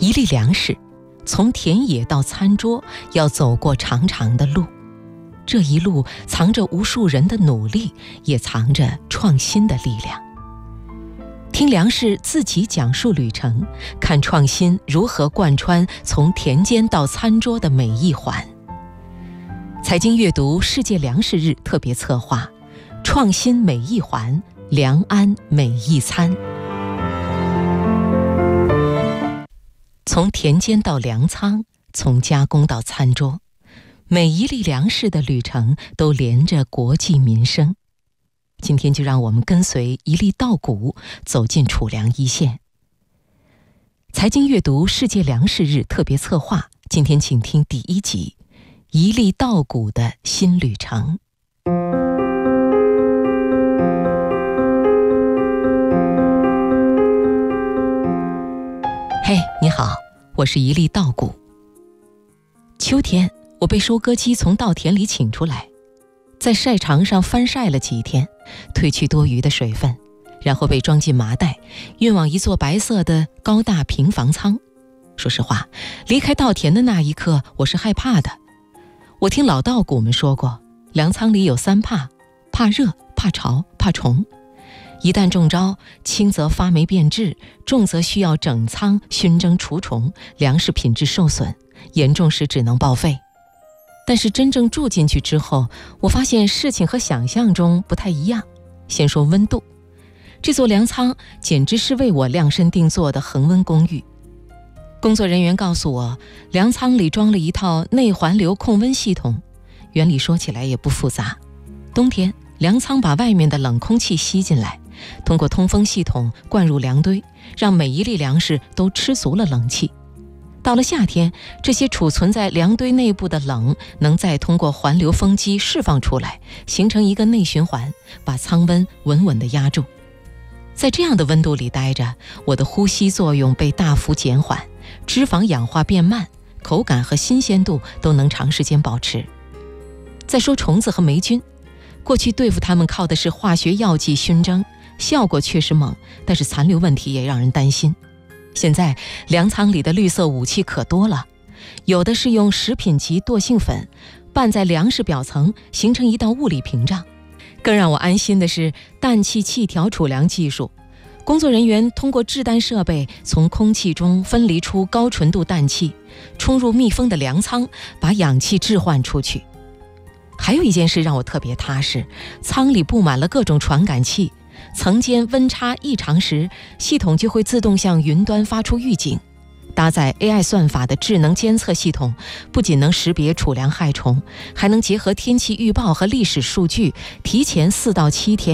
一粒粮食从田野到餐桌要走过长长的路，这一路藏着无数人的努力，也藏着创新的力量。听粮食自己讲述旅程，看创新如何贯穿从田间到餐桌的每一环。财经阅读世界粮食日特别策划，创新每一环，良安每一餐。从田间到粮仓，从加工到餐桌，每一粒粮食的旅程都连着国计民生。今天就让我们跟随一粒稻谷走进储粮一线。财经阅读世界粮食日特别策划，今天请听第一集，一粒稻谷的新旅程。嘿，你好，我是一粒稻谷。秋天，我被收割机从稻田里请出来，在晒场上翻晒了几天，褪去多余的水分，然后被装进麻袋，运往一座白色的高大平房仓。说实话，离开稻田的那一刻，我是害怕的。我听老稻谷们说过，粮仓里有3怕：怕热、怕潮、怕虫。一旦中招，轻则发霉变质，重则需要整仓熏蒸除虫，粮食品质受损，严重时只能报废。但是真正住进去之后，我发现事情和想象中不太一样。先说温度，这座粮仓简直是为我量身定做的恒温公寓。工作人员告诉我，粮仓里装了一套内环流控温系统，原理说起来也不复杂。冬天，粮仓把外面的冷空气吸进来，通过通风系统灌入粮堆，让每一粒粮食都吃足了冷气。到了夏天，这些储存在粮堆内部的冷能再通过环流风机释放出来，形成一个内循环，把仓温稳稳地压住。在这样的温度里待着，我的呼吸作用被大幅减缓，脂肪氧化变慢，口感和新鲜度都能长时间保持。再说虫子和霉菌，过去对付它们靠的是化学药剂熏蒸，效果确实猛，但是残留问题也让人担心。现在粮仓里的绿色武器可多了，有的是用食品级惰性粉拌在粮食表层，形成一道物理屏障。更让我安心的是氮气气条储粮技术，工作人员通过制氮设备从空气中分离出高纯度氮气，冲入密封的粮仓，把氧气置换出去。还有一件事让我特别踏实，仓里布满了各种传感器，层间温差异常时，系统就会自动向云端发出预警。搭载 AI 算法的智能监测系统，不仅能识别储粮害虫，还能结合天气预报和历史数据，提前4到7天